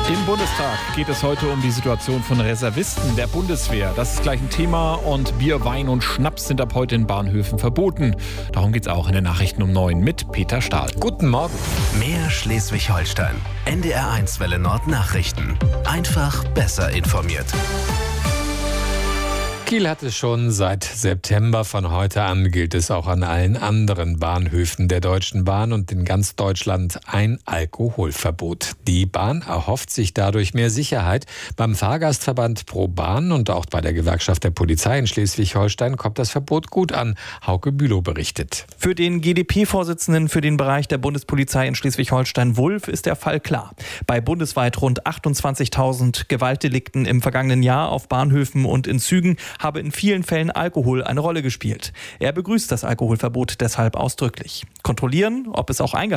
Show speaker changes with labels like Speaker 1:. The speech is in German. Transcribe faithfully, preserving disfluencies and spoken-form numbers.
Speaker 1: Im Bundestag geht es heute um die Situation von Reservisten der Bundeswehr. Das ist gleich ein Thema und Bier, Wein und Schnaps sind ab heute in Bahnhöfen verboten. Darum geht es auch in den Nachrichten um neun mit Peter Stahl.
Speaker 2: Guten Morgen.
Speaker 3: Mehr Schleswig-Holstein. N D R eins Welle Nord Nachrichten. Einfach besser informiert.
Speaker 2: Kiel hat es schon seit September. Von heute an gilt es auch an allen anderen Bahnhöfen der Deutschen Bahn und in ganz Deutschland ein Alkoholverbot. Die Bahn erhofft sich dadurch mehr Sicherheit. Beim Fahrgastverband Pro Bahn und auch bei der Gewerkschaft der Polizei in Schleswig-Holstein kommt das Verbot gut an. Hauke Bülow berichtet.
Speaker 4: Für den G D P-Vorsitzenden für den Bereich der Bundespolizei in Schleswig-Holstein, Wulff, ist der Fall klar. Bei bundesweit rund achtundzwanzigtausend Gewaltdelikten im vergangenen Jahr auf Bahnhöfen und in Zügen habe in vielen Fällen Alkohol eine Rolle gespielt. Er begrüßt das Alkoholverbot deshalb ausdrücklich. Kontrollieren, ob es auch eingehalten